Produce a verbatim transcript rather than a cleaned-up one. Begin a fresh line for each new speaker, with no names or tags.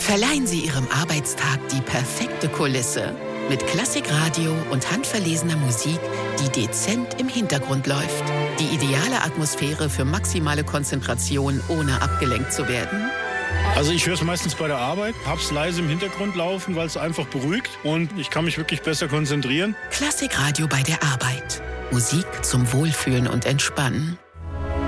Verleihen Sie Ihrem Arbeitstag die perfekte Kulisse. Mit Klassikradio und handverlesener Musik, die dezent im Hintergrund läuft. Die ideale Atmosphäre für maximale Konzentration, ohne abgelenkt zu werden.
Also ich höre es meistens bei der Arbeit, hab's leise im Hintergrund laufen, weil es einfach beruhigt und ich kann mich wirklich besser konzentrieren.
Klassikradio bei der Arbeit. Musik zum Wohlfühlen und Entspannen.